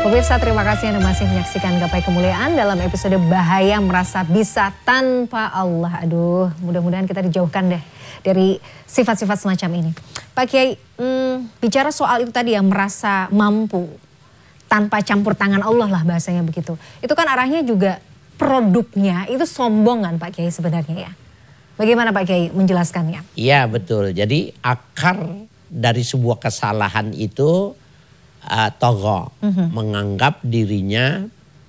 Pemirsa, terima kasih Anda masih menyaksikan Gapai Kemuliaan dalam episode Bahaya Merasa Bisa Tanpa Allah. Aduh, mudah-mudahan kita dijauhkan deh dari sifat-sifat semacam ini. Pak Kiai, bicara soal itu tadi ya, merasa mampu tanpa campur tangan Allah lah bahasanya begitu. Itu kan arahnya juga produknya itu sombongan Pak Kiai sebenarnya ya. Bagaimana Pak Kiai menjelaskannya? Iya betul, jadi akar dari sebuah kesalahan itu togo, menganggap dirinya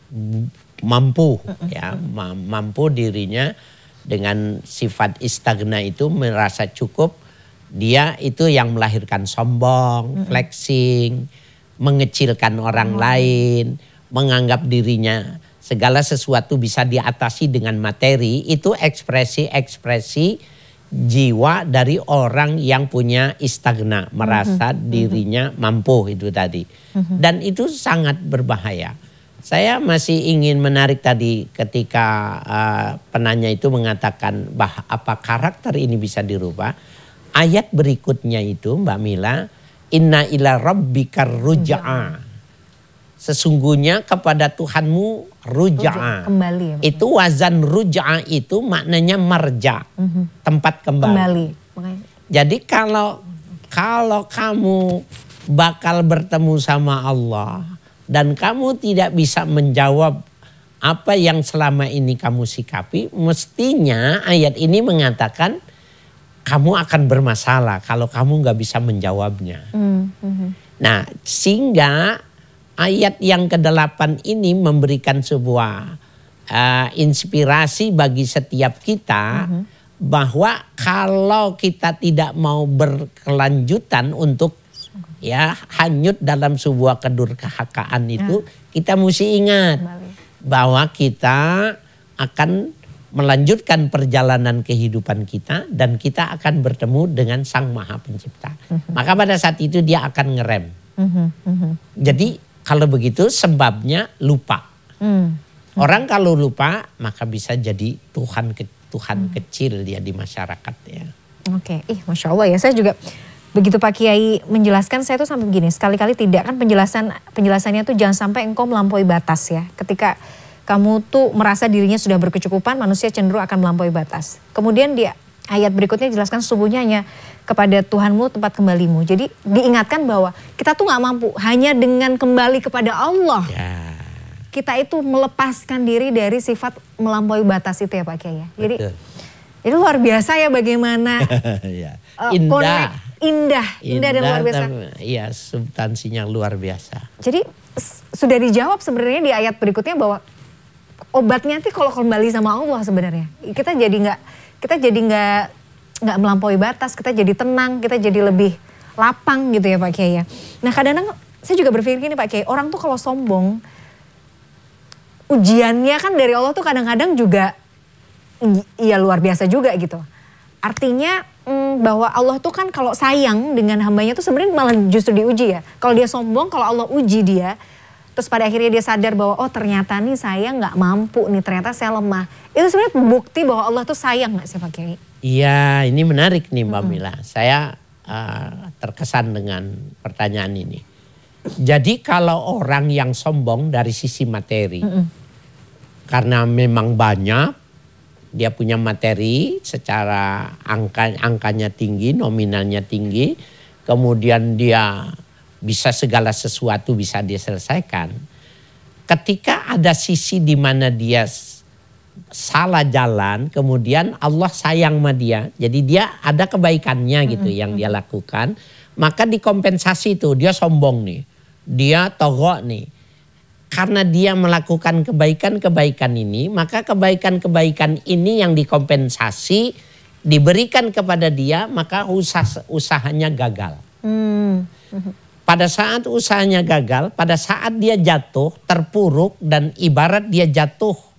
mampu, ya, mampu dirinya dengan sifat istagna itu merasa cukup. Dia itu yang melahirkan sombong, flexing, mengecilkan orang lain, menganggap dirinya segala sesuatu bisa diatasi dengan materi. Itu ekspresi-ekspresi jiwa dari orang yang punya istagna, merasa dirinya mampu itu tadi. Dan itu sangat berbahaya. Saya masih ingin menarik tadi ketika penanya itu mengatakan apa karakter ini bisa dirubah. Ayat berikutnya itu Mbak Mila, inna ila rabbikar ruj'a. Sesungguhnya kepada Tuhanmu ruj'a. Kembali ya, itu wazan ruj'a itu maknanya marja, tempat kembali. Jadi kalau kamu bakal bertemu sama Allah dan kamu tidak bisa menjawab apa yang selama ini kamu sikapi, mestinya ayat ini mengatakan kamu akan bermasalah kalau kamu nggak bisa menjawabnya. Nah, sehingga ayat yang ke-8 ini memberikan sebuah inspirasi bagi setiap kita bahwa kalau kita tidak mau berkelanjutan untuk ya hanyut dalam sebuah kedurhakaan itu, kita mesti ingat bahwa kita akan melanjutkan perjalanan kehidupan kita dan kita akan bertemu dengan Sang Maha Pencipta. Maka pada saat itu dia akan ngerem. Jadi kalau begitu sebabnya lupa. Orang kalau lupa maka bisa jadi Tuhan kecil dia di masyarakat ya. Oke, Masya Allah ya, saya juga begitu Pak Kiai menjelaskan, saya tuh sampai begini, sekali-kali tidak kan penjelasannya tuh jangan sampai engkau melampaui batas ya. Ketika kamu tuh merasa dirinya sudah berkecukupan, manusia cenderung akan melampaui batas. Kemudian dia ayat berikutnya jelaskan sesungguhnya hanya kepada Tuhanmu tempat kembalimu. Jadi diingatkan bahwa kita tuh gak mampu, hanya dengan kembali kepada Allah. Ya. Kita itu melepaskan diri dari sifat melampaui batas itu ya Pak Kiai. Jadi luar biasa ya bagaimana ya. Indah dan luar biasa. Iya, substansinya luar biasa. Jadi sudah dijawab sebenarnya di ayat berikutnya bahwa obatnya nanti kalau kembali sama Allah sebenarnya. Kita jadi nggak melampaui batas, kita jadi tenang, kita jadi lebih lapang gitu ya Pak Kiai ya. Nah kadang-kadang saya juga berpikir gini Pak Kiai, orang tuh kalau sombong, ujiannya kan dari Allah tuh kadang-kadang juga ya luar biasa juga gitu. Artinya bahwa Allah tuh kan kalau sayang dengan hambanya tuh sebenarnya malah justru diuji ya. Kalau dia sombong, kalau Allah uji dia, terus pada akhirnya dia sadar bahwa oh ternyata nih saya nggak mampu nih, ternyata saya lemah. Itu sebenarnya bukti bahwa Allah tuh sayang nggak sih Pak Kiai? Iya, ini menarik nih Mbak Mila. Saya terkesan dengan pertanyaan ini. Jadi kalau orang yang sombong dari sisi materi, karena memang banyak, dia punya materi secara angkanya tinggi, nominalnya tinggi, kemudian dia bisa segala sesuatu bisa dia selesaikan. Ketika ada sisi di mana dia salah jalan, kemudian Allah sayang sama dia. Jadi dia ada kebaikannya gitu yang dia lakukan. Maka dikompensasi itu, dia sombong nih. Dia togok nih. Karena dia melakukan kebaikan-kebaikan ini, maka kebaikan-kebaikan ini yang dikompensasi, diberikan kepada dia, maka usahanya gagal. Pada saat usahanya gagal, pada saat dia jatuh, terpuruk dan ibarat dia jatuh